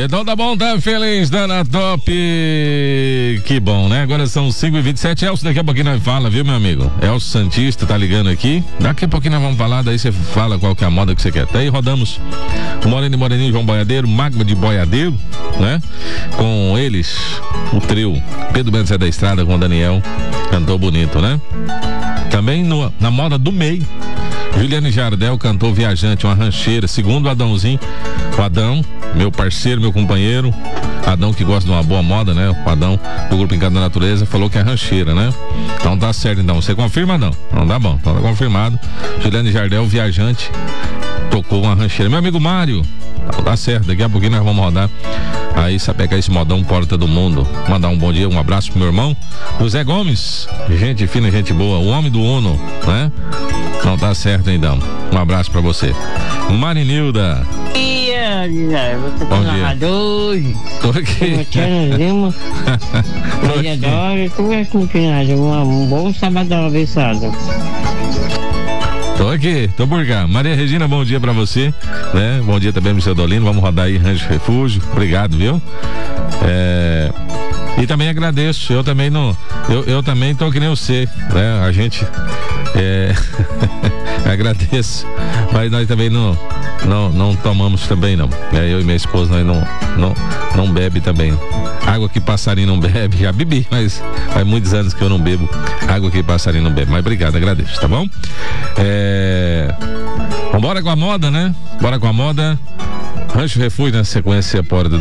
Então tá bom, tá feliz, tá na top. Que bom, né? Agora são 5h27. Elcio, daqui a pouquinho nós fala, viu, meu amigo? Elcio Santista tá ligando aqui. Daqui a pouquinho nós vamos falar, daí você fala qual que é a moda que você quer. Daí rodamos o Moreno e Moreninho, João Boiadeiro, Magma de Boiadeiro, né? Com eles, o trio Pedro Mendes é da Estrada com o Daniel. Cantou bonito, né? Também na moda do meio, Juliane Jardel cantou Viajante, uma rancheira, segundo o Adãozinho. O Adão, meu parceiro, meu companheiro, Adão que gosta de uma boa moda, né? O Adão do Grupo Encanto da Natureza falou que é rancheira, né? Então tá certo, então. Você confirma, Adão? Não dá bom, então tá confirmado. Juliane Jardel, Viajante, tocou uma rancheira. Meu amigo Mário, tá certo, daqui a pouquinho nós vamos rodar aí, sapecar esse modão Porta do Mundo. Mandar um bom dia, um abraço pro meu irmão José Gomes, gente fina, gente boa, o homem do Uno, né? Não tá certo, então. Um abraço pra você. Marinilda. Você bom tá dia. Hoje. Tô aqui. Um bom sabadão abençoado. Tô aqui, tô por cá. Maria Regina, bom dia pra você, né? Bom dia também pro seu Dolino. Vamos rodar aí Rancho Refúgio. Obrigado, viu? E também agradeço. Eu também não. Eu também tô que nem você, né? A gente agradeço, mas nós também não tomamos também não. Eu e minha esposa nós não bebe também. Água que passarinho não bebe, já bebi, mas faz muitos anos que eu não bebo água que passarinho não bebe. Mas obrigado, agradeço, tá bom? Vambora com a moda, né? Bora com a moda. Rancho Refúgio na sequência, Porta do